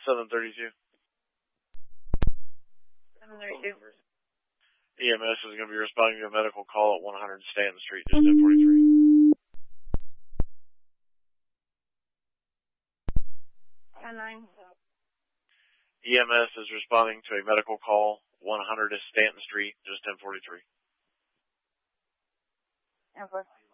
732. 732. EMS is going to be responding to a medical call at 100 Stanton Street, just 1043. 9. EMS is responding to a medical call, 100 Stanton Street, just 1043. Over.